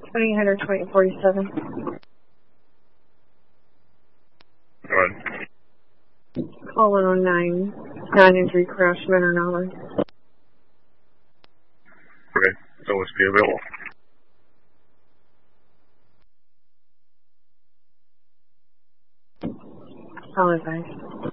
2047. Go ahead. Call 109. 9-injury crash, Manor Knowledge. Okay, so let's be available. Apologize.